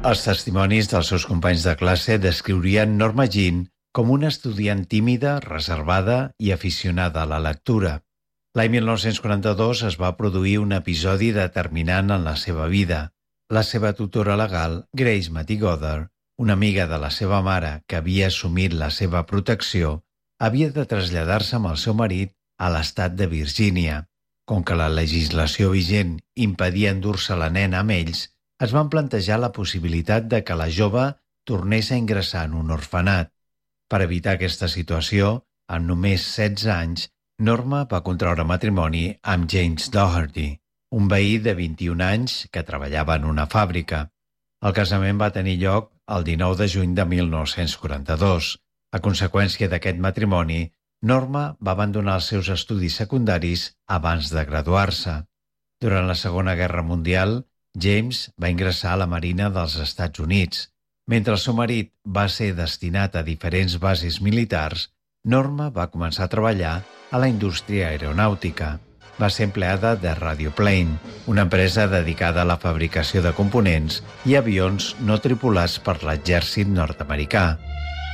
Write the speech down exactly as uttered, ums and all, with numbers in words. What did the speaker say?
Els testimonis dels seus companys de classe descriurien Norma Jean com una estudiant tímida, reservada i aficionada a la lectura. L'any mil nou-cents quaranta-dos es va produir un episodi determinant en la seva vida. La seva tutora legal, Grace Mattie Goddard, una amiga de la seva mare que havia assumit la seva protecció, havia de traslladar-se amb el seu marit a l'estat de Virgínia. Com que la legislació vigent impedia endur-se la nena amb ells, es van plantejar la possibilitat de que la jove tornés a ingressar en un orfenat. Per evitar aquesta situació, amb només setze anys, Norma va contraure matrimoni amb James Doherty, un veí de vint-i-un anys que treballava en una fàbrica. El casament va tenir lloc el dinou de juny de mil nou-cents quaranta-dos. A conseqüència d'aquest matrimoni, Norma va abandonar els seus estudis secundaris abans de graduar-se. Durant la Segona Guerra Mundial, James va ingressar a la Marina dels Estats Units. Mentre el seu marit va ser destinat a diferents bases militars, Norma va començar a treballar a la indústria aeronàutica. Va ser empleada de Radioplane, una empresa dedicada a la fabricació de components i avions no tripulats per l'exèrcit nord-americà.